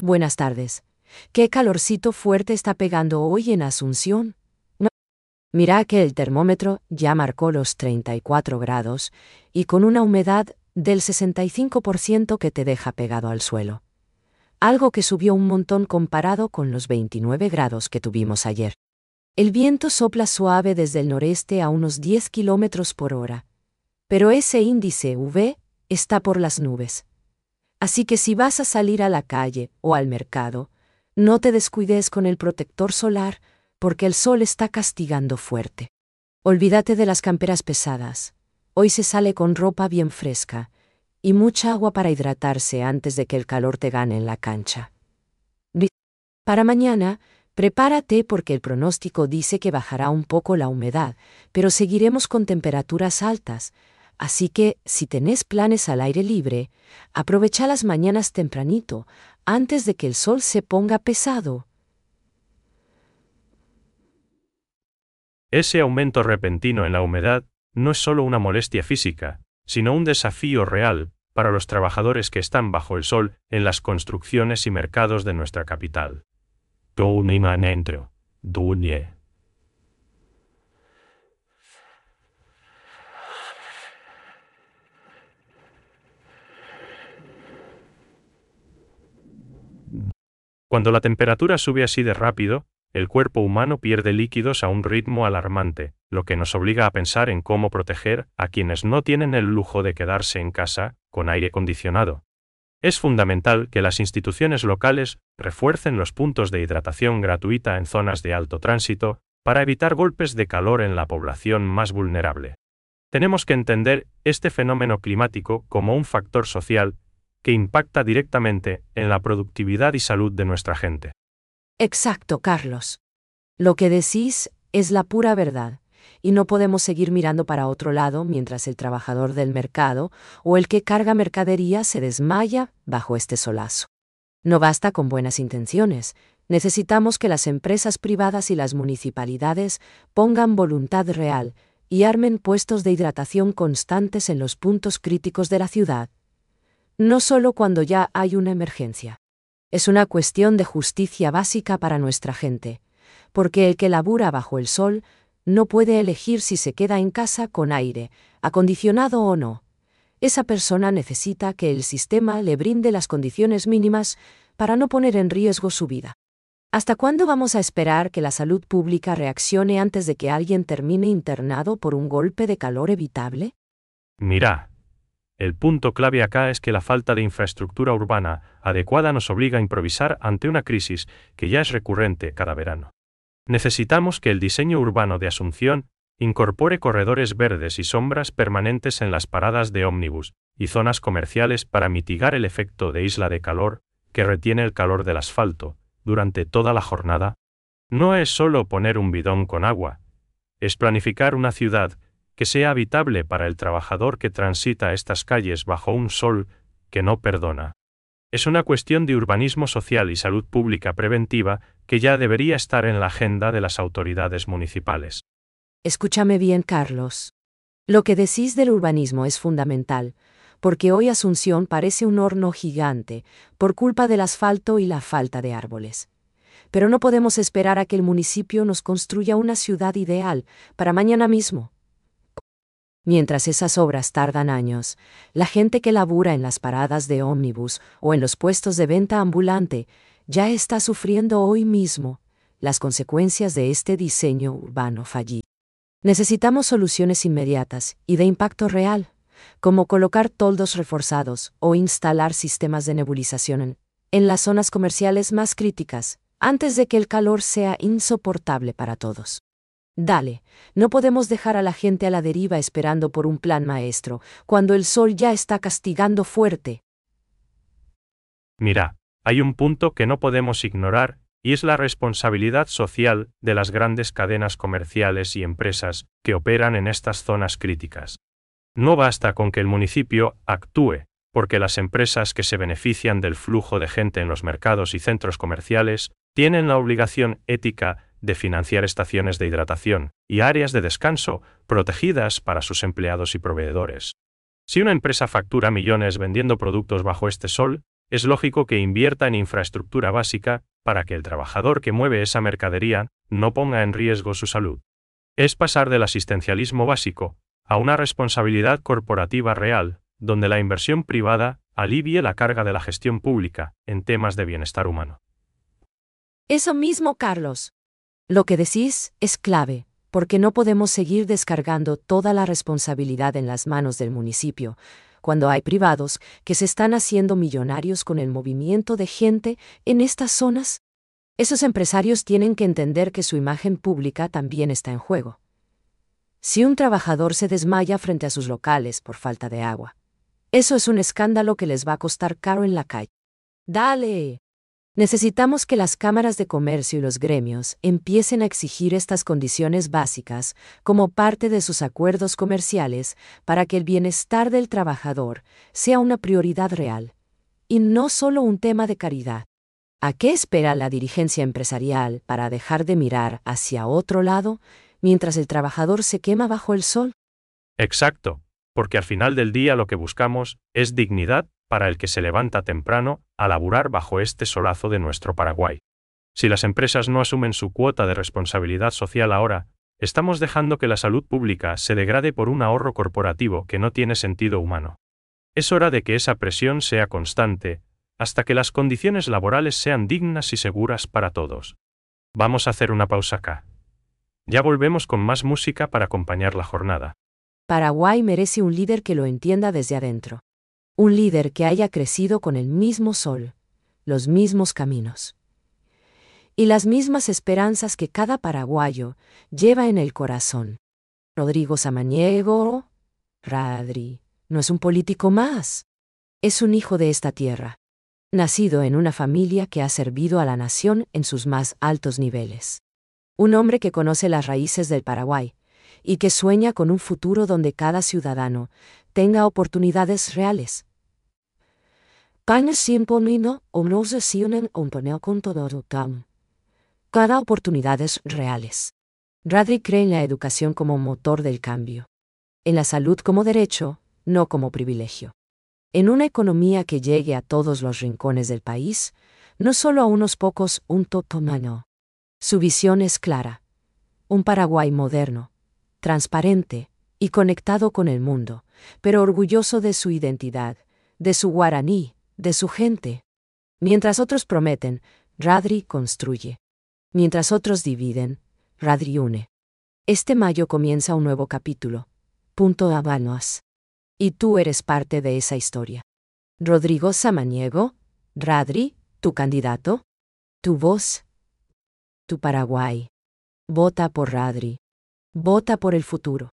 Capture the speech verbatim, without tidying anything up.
Buenas tardes. ¿Qué calorcito fuerte está pegando hoy en Asunción? No. Mira que el termómetro ya marcó los treinta y cuatro grados y con una humedad del sesenta y cinco por ciento que te deja pegado al suelo. Algo que subió un montón comparado con los veintinueve grados que tuvimos ayer. El viento sopla suave desde el noreste a unos diez kilómetros por hora. Pero ese índice U V está por las nubes. Así que si vas a salir a la calle o al mercado, no te descuides con el protector solar, porque el sol está castigando fuerte. Olvídate de las camperas pesadas. Hoy se sale con ropa bien fresca y mucha agua para hidratarse antes de que el calor te gane en la cancha. Para mañana, prepárate porque el pronóstico dice que bajará un poco la humedad, pero seguiremos con temperaturas altas. Así que, si tenés planes al aire libre, aprovecha las mañanas tempranito, antes de que el sol se ponga pesado. Ese aumento repentino en la humedad no es solo una molestia física, sino un desafío real para los trabajadores que están bajo el sol en las construcciones y mercados de nuestra capital. Cuando la temperatura sube así de rápido, el cuerpo humano pierde líquidos a un ritmo alarmante, lo que nos obliga a pensar en cómo proteger a quienes no tienen el lujo de quedarse en casa con aire acondicionado. Es fundamental que las instituciones locales refuercen los puntos de hidratación gratuita en zonas de alto tránsito para evitar golpes de calor en la población más vulnerable. Tenemos que entender este fenómeno climático como un factor social que impacta directamente en la productividad y salud de nuestra gente. Exacto, Carlos. Lo que decís es la pura verdad, y no podemos seguir mirando para otro lado mientras el trabajador del mercado o el que carga mercadería se desmaya bajo este solazo. No basta con buenas intenciones, necesitamos que las empresas privadas y las municipalidades pongan voluntad real y armen puestos de hidratación constantes en los puntos críticos de la ciudad. No solo cuando ya hay una emergencia. Es una cuestión de justicia básica para nuestra gente, porque el que labura bajo el sol no puede elegir si se queda en casa con aire acondicionado o no. Esa persona necesita que el sistema le brinde las condiciones mínimas para no poner en riesgo su vida. ¿Hasta cuándo vamos a esperar que la salud pública reaccione antes de que alguien termine internado por un golpe de calor evitable? Mira. El punto clave acá es que la falta de infraestructura urbana adecuada nos obliga a improvisar ante una crisis que ya es recurrente cada verano. Necesitamos que el diseño urbano de Asunción incorpore corredores verdes y sombras permanentes en las paradas de ómnibus y zonas comerciales para mitigar el efecto de isla de calor que retiene el calor del asfalto durante toda la jornada. No es solo poner un bidón con agua, es planificar una ciudad que sea habitable para el trabajador que transita estas calles bajo un sol que no perdona. Es una cuestión de urbanismo social y salud pública preventiva que ya debería estar en la agenda de las autoridades municipales. Escúchame bien, Carlos. Lo que decís del urbanismo es fundamental, porque hoy Asunción parece un horno gigante por culpa del asfalto y la falta de árboles. Pero no podemos esperar a que el municipio nos construya una ciudad ideal para mañana mismo. Mientras esas obras tardan años, la gente que labura en las paradas de ómnibus o en los puestos de venta ambulante ya está sufriendo hoy mismo las consecuencias de este diseño urbano fallido. Necesitamos soluciones inmediatas y de impacto real, como colocar toldos reforzados o instalar sistemas de nebulización en, en las zonas comerciales más críticas, antes de que el calor sea insoportable para todos. Dale, no podemos dejar a la gente a la deriva esperando por un plan maestro, cuando el sol ya está castigando fuerte. Mira, hay un punto que no podemos ignorar, y es la responsabilidad social de las grandes cadenas comerciales y empresas que operan en estas zonas críticas. No basta con que el municipio actúe, porque las empresas que se benefician del flujo de gente en los mercados y centros comerciales tienen la obligación ética de financiar estaciones de hidratación y áreas de descanso protegidas para sus empleados y proveedores. Si una empresa factura millones vendiendo productos bajo este sol, Es lógico que invierta en infraestructura básica para que el trabajador que mueve esa mercadería no ponga en riesgo su salud. Es pasar del asistencialismo básico a una responsabilidad corporativa real, donde la inversión privada alivie la carga de la gestión pública en temas de bienestar humano. Eso mismo, Carlos. Lo que decís es clave, porque no podemos seguir descargando toda la responsabilidad en las manos del municipio, cuando hay privados que se están haciendo millonarios con el movimiento de gente en estas zonas. Esos empresarios tienen que entender que su imagen pública también está en juego. Si un trabajador se desmaya frente a sus locales por falta de agua, eso es un escándalo que les va a costar caro en la calle. ¡Dale! Necesitamos que las cámaras de comercio y los gremios empiecen a exigir estas condiciones básicas como parte de sus acuerdos comerciales para que el bienestar del trabajador sea una prioridad real, y no solo un tema de caridad. ¿A qué espera la dirigencia empresarial para dejar de mirar hacia otro lado mientras el trabajador se quema bajo el sol? Exacto, porque al final del día lo que buscamos es dignidad para el que se levanta temprano a laburar bajo este solazo de nuestro Paraguay. Si las empresas no asumen su cuota de responsabilidad social ahora, estamos dejando que la salud pública se degrade por un ahorro corporativo que no tiene sentido humano. Es hora de que esa presión sea constante, hasta que las condiciones laborales sean dignas y seguras para todos. Vamos a hacer una pausa acá. Ya volvemos con más música para acompañar la jornada. Paraguay merece un líder que lo entienda desde adentro. Un líder que haya crecido con el mismo sol, los mismos caminos y las mismas esperanzas que cada paraguayo lleva en el corazón. Rodrigo Samaniego, Radri, no es un político más. Es un hijo de esta tierra, nacido en una familia que ha servido a la nación en sus más altos niveles. Un hombre que conoce las raíces del Paraguay y que sueña con un futuro donde cada ciudadano tenga oportunidades reales. Cada oportunidades reales. Radri cree en la educación como motor del cambio. En la salud como derecho, no como privilegio. En una economía que llegue a todos los rincones del país, no solo a unos pocos, un totomano. Su visión es clara. Un Paraguay moderno, transparente y conectado con el mundo, pero orgulloso de su identidad, de su guaraní, de su gente. Mientras otros prometen, Radri construye. Mientras otros dividen, Radri une. Este mayo comienza un nuevo capítulo. Punto Habanos. Y tú eres parte de esa historia. Rodrigo Samaniego, Radri, tu candidato, tu voz, tu Paraguay. Vota por Radri. Vota por el futuro.